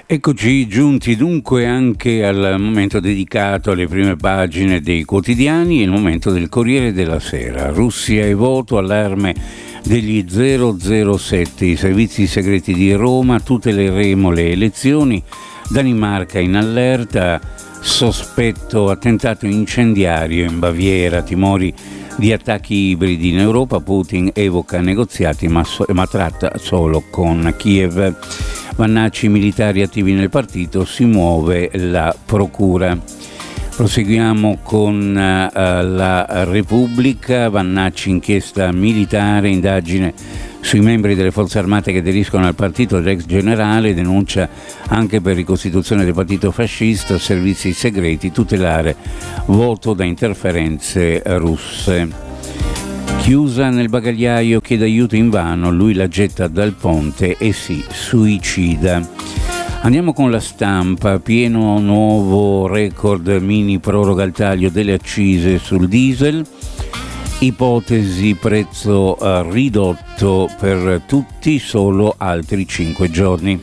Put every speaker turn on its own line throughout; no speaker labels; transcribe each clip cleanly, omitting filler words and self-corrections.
Eccoci giunti dunque anche al momento dedicato alle prime pagine dei quotidiani, il momento del Corriere della Sera. Russia e voto, allarme degli 007, i servizi segreti di Roma, tuteleremo le elezioni, Danimarca in allerta, sospetto attentato incendiario in Baviera, timori di attacchi ibridi in Europa, Putin evoca negoziati ma tratta solo con Kiev. Vannacci, militari attivi nel partito, si muove la procura. Proseguiamo con la Repubblica, Vannacci, inchiesta militare, indagine sui membri delle forze armate che aderiscono al partito dell'ex generale, denuncia anche per ricostituzione del partito fascista, servizi segreti, tutelare voto da interferenze russe. Chiusa nel bagagliaio, chiede aiuto invano, lui la getta dal ponte e si suicida. Andiamo con la Stampa, pieno nuovo record, mini proroga il taglio delle accise sul diesel, ipotesi prezzo ridotto per tutti, solo altri 5 giorni.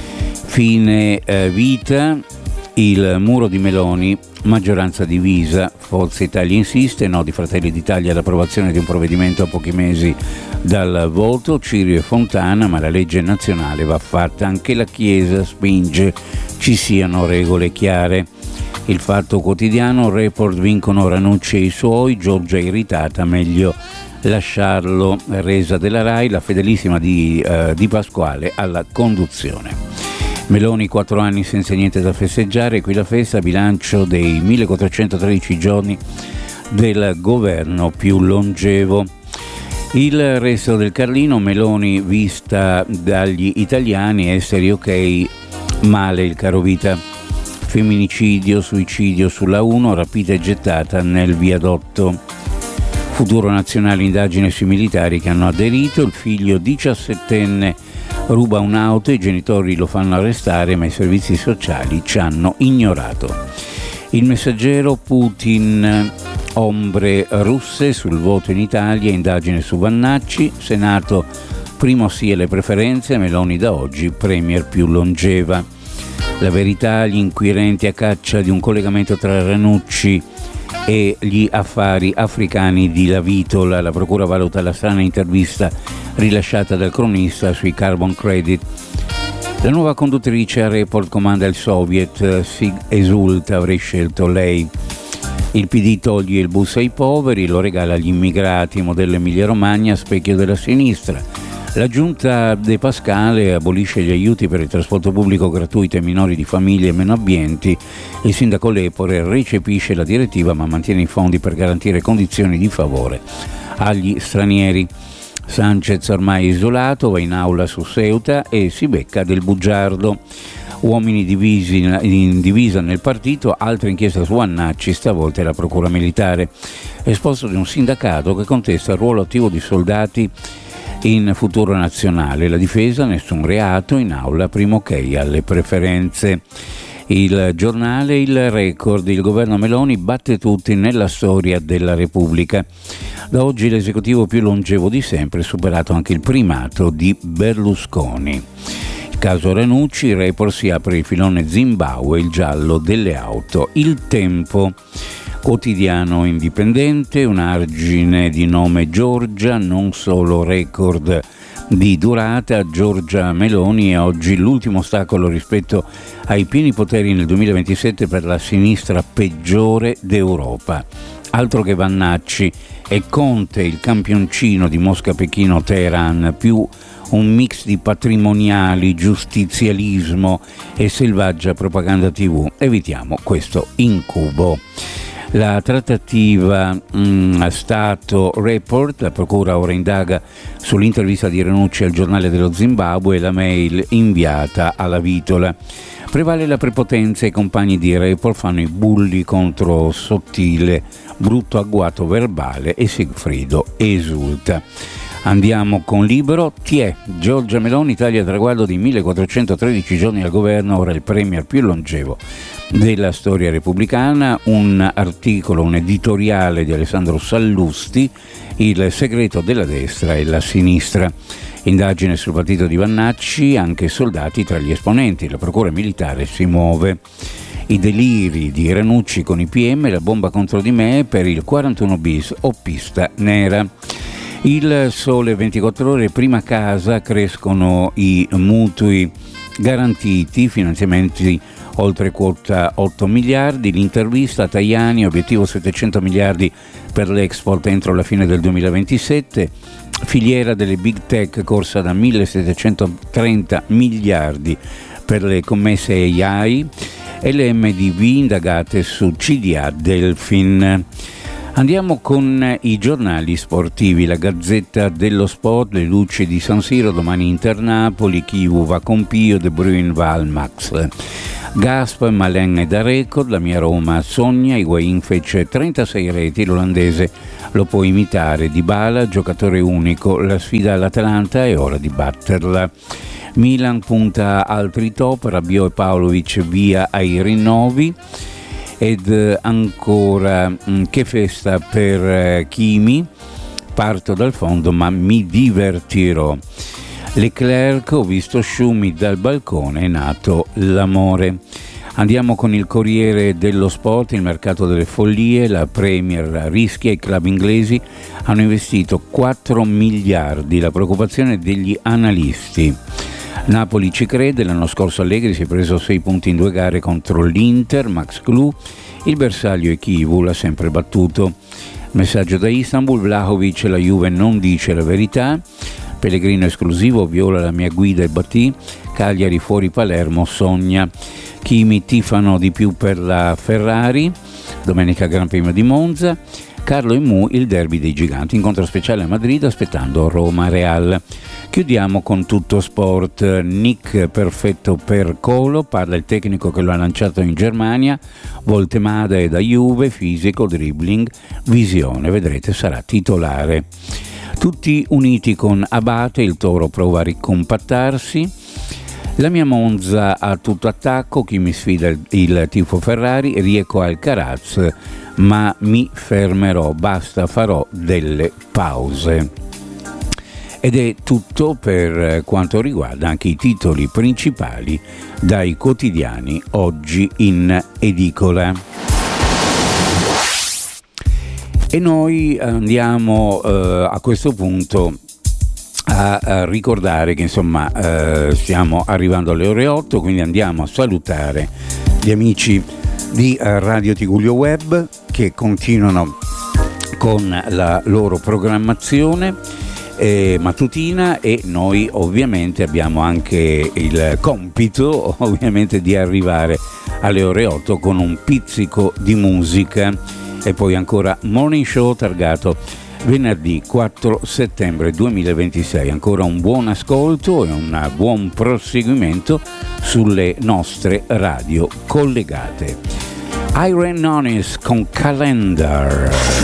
Fine vita, il muro di Meloni, maggioranza divisa, Forza Italia insiste, no di Fratelli d'Italia all'approvazione di un provvedimento a pochi mesi dal voto, Cirio e Fontana, ma la legge nazionale va fatta, anche la Chiesa spinge ci siano regole chiare. Il Fatto Quotidiano, report vincono Ranucci e i suoi, Giorgia irritata, meglio lasciarlo, resa della Rai, la fedelissima di Pasquale alla conduzione. Meloni 4 anni senza niente da festeggiare, qui la festa, bilancio dei 1413 giorni del governo più longevo. Il resto del Carlino, Meloni vista dagli italiani, esseri ok, male il carovita. Femminicidio, suicidio sulla 1, rapita e gettata nel viadotto. Futuro nazionale, indagine sui militari che hanno aderito, il figlio 17enne ruba un'auto, i genitori lo fanno arrestare ma i servizi sociali ci hanno ignorato. Il Messaggero, Putin, ombre russe sul voto in Italia, indagine su Vannacci, Senato, primo sì alle preferenze, Meloni da oggi premier più longeva. La Verità, gli inquirenti a caccia di un collegamento tra Ranucci e gli affari africani di Lavitola, la procura valuta la strana intervista rilasciata dal cronista sui carbon credit. La nuova conduttrice a Report comanda il Soviet, si esulta, avrei scelto lei. Il PD toglie il bus ai poveri, lo regala agli immigrati, modello Emilia Romagna, specchio della sinistra. La giunta De Pascale abolisce gli aiuti per il trasporto pubblico gratuito ai minori di famiglie meno abbienti. Il sindaco Lepore recepisce la direttiva ma mantiene i fondi per garantire condizioni di favore agli stranieri. Sanchez ormai isolato, va in aula su Ceuta e si becca del bugiardo. Uomini divisi in divisa nel partito, altra inchiesta su Vannacci, stavolta è la procura militare. Esposto di un sindacato che contesta il ruolo attivo di soldati in Futuro Nazionale, la difesa, nessun reato, in aula primo ok alle preferenze. Il Giornale, il record, il governo Meloni batte tutti nella storia della Repubblica. Da oggi l'esecutivo più longevo di sempre, superato anche il primato di Berlusconi. Il caso Ranucci, il report, si apre il filone Zimbabwe, il giallo delle auto. Il Tempo, quotidiano indipendente, un'argine di nome Giorgia, non solo record di durata, Giorgia Meloni è oggi l'ultimo ostacolo rispetto ai pieni poteri nel 2027 per la sinistra peggiore d'Europa. Altro che Vannacci, e Conte il campioncino di Mosca, Pechino, Teheran, più un mix di patrimoniali, giustizialismo e selvaggia propaganda TV. Evitiamo questo incubo. La trattativa Stato Report, la procura ora indaga sull'intervista di Ranucci al giornale dello Zimbabwe e la mail inviata alla Vitola. Prevale la prepotenza e i compagni di Report fanno i bulli contro Sottile, brutto agguato verbale e Sigfrido esulta. Andiamo con Libero, Giorgia Meloni, Italia a traguardo di 1413 giorni al governo, ora il premier più longevo della storia repubblicana. Un articolo, un editoriale di Alessandro Sallusti, il segreto della destra e la sinistra. Indagine sul partito di Vannacci, anche soldati tra gli esponenti, la procura militare si muove. I deliri di Ranucci con i PM, la bomba contro di me per il 41 bis o pista nera. Il Sole 24 Ore, prima casa, crescono i mutui garantiti, finanziamenti oltre quota 8 miliardi, l'intervista a Tajani, obiettivo 700 miliardi per l'export entro la fine del 2027, filiera delle big tech corsa da 1730 miliardi per le commesse AI, e le MDV indagate su CDA Delfin. Andiamo con i giornali sportivi, la Gazzetta dello Sport, le luci di San Siro, domani Inter Napoli, Chivu va con Pio, De Bruyne va al Max. Gasp, Malen è da record, la mia Roma sogna, Higuain fece 36 reti, l'olandese lo può imitare, Dybala, giocatore unico, la sfida all'Atalanta è ora di batterla. Milan punta altri top, Rabiot e Pavlovic via ai rinnovi, ed ancora che festa per Kimi, parto dal fondo ma mi divertirò. Leclerc, ho visto Schumi dal balcone, è nato l'amore. Andiamo con il Corriere dello Sport, il mercato delle follie, la Premier rischia, i club inglesi hanno investito 4 miliardi, la preoccupazione degli analisti. Napoli ci crede, l'anno scorso Allegri si è preso 6 punti in 2 gare contro l'Inter, Max Clou, il bersaglio e Chivu l'ha sempre battuto. Messaggio da Istanbul, Vlahovic, la Juve non dice la verità, Pellegrino esclusivo, viola la mia guida e Batì, Cagliari fuori Palermo, sogna. Chi mi tifano di più per la Ferrari, domenica Gran Premio di Monza, Carlo e Mu, il derby dei giganti, incontro speciale a Madrid aspettando Roma-Real. Chiudiamo con Tutto Sport, Nick perfetto per Colo, parla il tecnico che lo ha lanciato in Germania, Voltemada è da Juve, fisico, dribbling, visione, vedrete sarà titolare. Tutti uniti con Abate, il Toro prova a ricompattarsi. La mia Monza a tutto attacco, chi mi sfida il tifo Ferrari, Rieco Alcaraz, ma mi fermerò, basta, farò delle pause. Ed è tutto per quanto riguarda anche i titoli principali dai quotidiani oggi in edicola. E noi andiamo a questo punto a ricordare che insomma stiamo arrivando alle ore 8, quindi andiamo a salutare gli amici di Radio Tigullio Web che continuano con la loro programmazione mattutina, e noi ovviamente abbiamo anche il compito ovviamente di arrivare alle ore 8 con un pizzico di musica, e poi ancora Morning Show targato venerdì 4 settembre 2026. Ancora un buon ascolto e un buon proseguimento sulle nostre radio collegate. Irene Nonis con Calendar.